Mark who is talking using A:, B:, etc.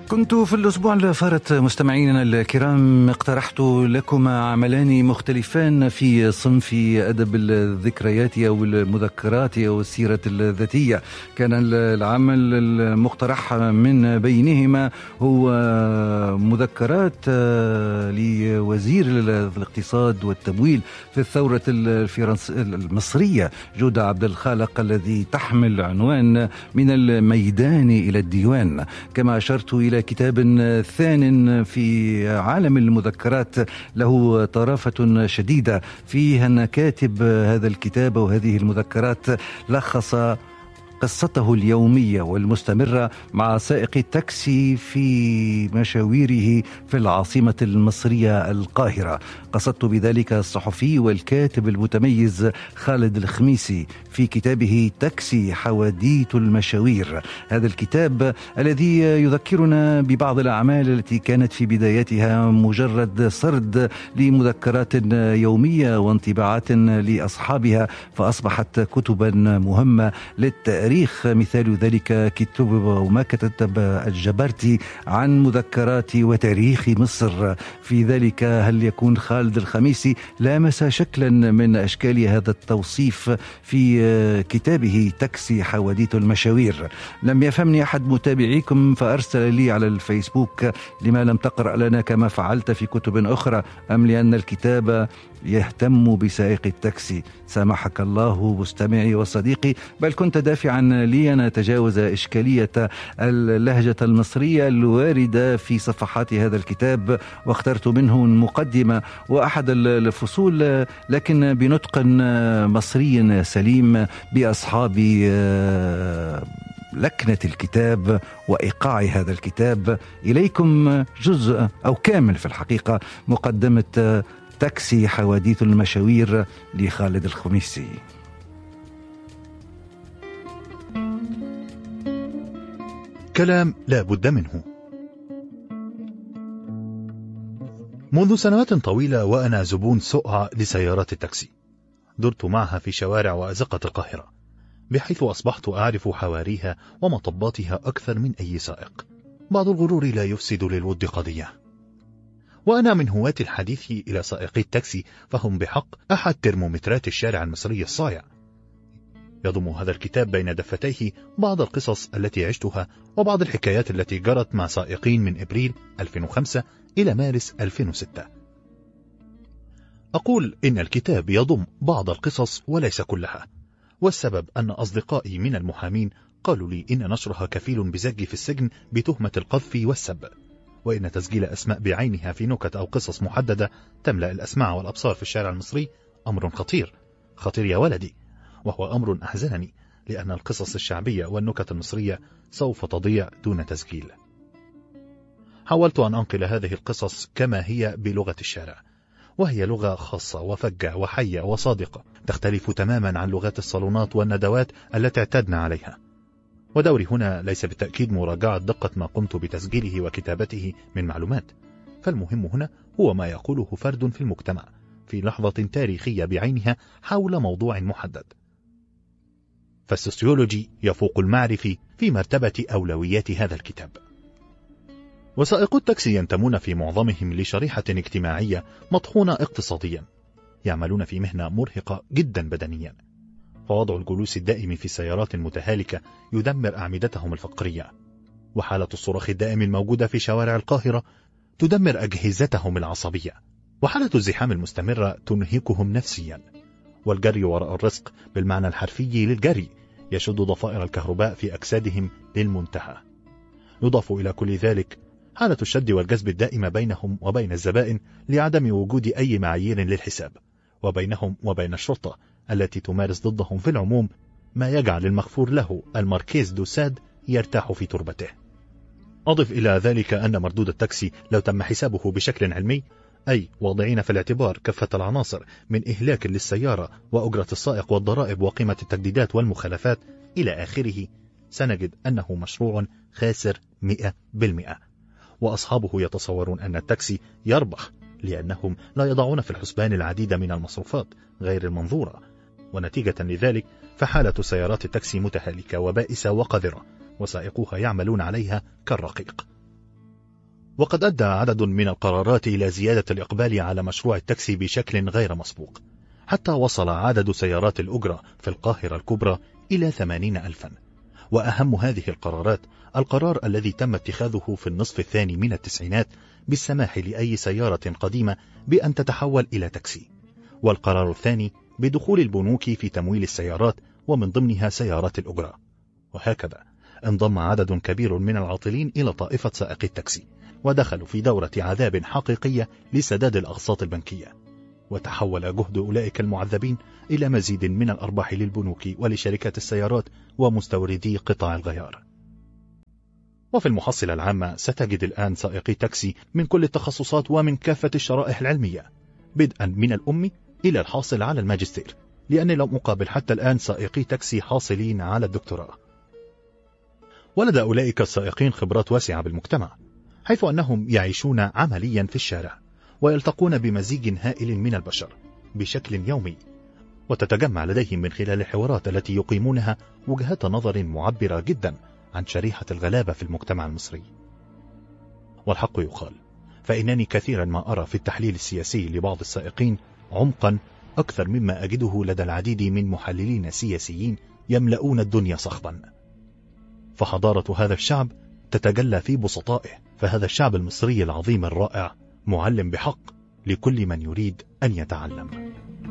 A: كنت في الأسبوع اللي فات مستمعينا الكرام اقترحت لكم عملان مختلفان في صنف أدب الذكريات أو المذكرات أو السيرة الذاتية. كان العمل المقترح من بينهما هو مذكرات لوزير الاقتصاد والتمويل في الثورة المصرية جودة عبد الخالق، الذي تحمل عنوان من الميدان إلى الديوان. كما أشرت إلى كتاب ثان في عالم المذكرات له طرافة شديدة، فيها أن كاتب هذا الكتاب وهذه المذكرات لخص قصته اليومية والمستمرة مع سائق التاكسي في مشاويره في العاصمة المصرية القاهرة. قصدت بذلك الصحفي والكاتب المتميز خالد الخميسي في كتابه تاكسي حواديت المشاوير. هذا الكتاب الذي يذكرنا ببعض الأعمال التي كانت في بدايتها مجرد سرد لمذكرات يومية وانطباعات لأصحابها، فأصبحت كتبا مهمة للتاريخ. مثال ذلك كتب وما كتب الجبرتي عن مذكرات وتاريخ مصر. في ذلك هل يكون خالد الخميسي لامس شكلا من أشكال هذا التوصيف في كتابه تاكسي حواديت المشاوير. لم يفهمني أحد متابعيكم فأرسل لي على الفيسبوك: لما لم تقرأ لنا كما فعلت في كتب أخرى، أم لأن الكتاب يهتم بسائق التاكسي؟ سامحك الله مستمعي وصديقي، بل كنت دافعا لي أن أتجاوز إشكالية اللهجة المصرية الواردة في صفحات هذا الكتاب، واخترت منه المقدمة وأحد الفصول لكن بنطق مصري سليم بأصحاب لكنة الكتاب وإيقاع هذا الكتاب. إليكم جزء أو كامل في الحقيقة مقدمة تاكسي حواديت المشاوير لخالد الخميسي.
B: كلام لا بد منه. منذ سنوات طويلة وأنا زبون سؤع لسيارات التاكسي، درت معها في شوارع وأزقة القاهرة، بحيث أصبحت أعرف حواريها ومطباتها أكثر من أي سائق. بعض الغرور لا يفسد للود قضية، وأنا من هواة الحديث إلى سائقي التاكسي، فهم بحق أحد ترمومترات الشارع المصري الصايع. يضم هذا الكتاب بين دفتيه بعض القصص التي عشتها وبعض الحكايات التي جرت مع سائقين من إبريل 2005 إلى مارس 2006. أقول إن الكتاب يضم بعض القصص وليس كلها، والسبب أن أصدقائي من المحامين قالوا لي إن نشرها كفيل بزجي في السجن بتهمة القذف والسب، وإن تسجيل أسماء بعينها في نكت أو قصص محددة تملأ الأسماع والأبصار في الشارع المصري أمر خطير، خطير يا ولدي، وهو أمر أحزنني، لأن القصص الشعبية والنكت المصرية سوف تضيع دون تسجيل. حاولت أن أنقل هذه القصص كما هي بلغة الشارع، وهي لغة خاصة وفجة وحية وصادقة، تختلف تماما عن لغات الصالونات والندوات التي اعتدنا عليها. ودوري هنا ليس بالتأكيد مراجعة دقة ما قمت بتسجيله وكتابته من معلومات، فالمهم هنا هو ما يقوله فرد في المجتمع في لحظة تاريخية بعينها حول موضوع محدد. فالسوسيولوجي يفوق المعرفي في مرتبة أولويات هذا الكتاب. وسائقو التاكسي ينتمون في معظمهم لشريحة اجتماعية مطحونة اقتصاديا، يعملون في مهنة مرهقة جدا بدنيا، فوضع الجلوس الدائم في سيارات متهالكة يدمر أعمدتهم الفقرية، وحالة الصراخ الدائم الموجودة في شوارع القاهرة تدمر أجهزتهم العصبية، وحالة الزحام المستمرة تنهكهم نفسيا، والجري وراء الرزق بالمعنى الحرفي للجري يشد ضفائر الكهرباء في أجسادهم للمنتهى. يضاف إلى كل ذلك حالة الشد والجذب الدائمة بينهم وبين الزبائن لعدم وجود أي معايير للحساب، وبينهم وبين الشرطة التي تمارس ضدهم في العموم ما يجعل المغفور له الماركيز دو ساد يرتاح في تربته. أضف إلى ذلك أن مردود التاكسي لو تم حسابه بشكل علمي، أي واضعين في الاعتبار كافة العناصر من إهلاك للسيارة وأجرة السائق والضرائب وقيمة التجديدات والمخالفات إلى آخره، سنجد أنه مشروع خاسر 100%. وأصحابه يتصورون أن التاكسي يربح لأنهم لا يضعون في الحسبان العديد من المصروفات غير المنظورة، ونتيجة لذلك فحالة سيارات التاكسي متهالكة وبائسة وقذرة، وسائقوها يعملون عليها كالرقيق. وقد أدى عدد من القرارات إلى زيادة الإقبال على مشروع التاكسي بشكل غير مسبوق، حتى وصل عدد سيارات الأجرة في القاهرة الكبرى إلى 80,000. وأهم هذه القرارات القرار الذي تم اتخاذه في النصف الثاني من التسعينات بالسماح لأي سيارة قديمة بأن تتحول إلى تاكسي، والقرار الثاني بدخول البنوك في تمويل السيارات ومن ضمنها سيارات الأجرة. وهكذا انضم عدد كبير من العاطلين إلى طائفة سائقي التاكسي، ودخلوا في دورة عذاب حقيقية لسداد الأقساط البنكية، وتحول جهد أولئك المعذبين إلى مزيد من الأرباح للبنوك ولشركات السيارات ومستوردي قطع الغيار. وفي المحصلة العامة ستجد الآن سائقي تاكسي من كل التخصصات ومن كافة الشرائح العلمية، بدءا من الأم إلى الحاصل على الماجستير، لأني لم أقابل حتى الآن سائقي تاكسي حاصلين على الدكتوراه. ولدى أولئك السائقين خبرات واسعة بالمجتمع، حيث أنهم يعيشون عمليا في الشارع ويلتقون بمزيج هائل من البشر بشكل يومي، وتتجمع لديهم من خلال الحوارات التي يقيمونها وجهات نظر معبرة جدا عن شريحة الغلابة في المجتمع المصري. والحق يقال، فإنني كثيرا ما أرى في التحليل السياسي لبعض السائقين عمقا أكثر مما أجده لدى العديد من محللين سياسيين يملؤون الدنيا صخبا. فحضارة هذا الشعب تتجلى في بسطائه، فهذا الشعب المصري العظيم الرائع معلم بحق لكل من يريد أن يتعلم.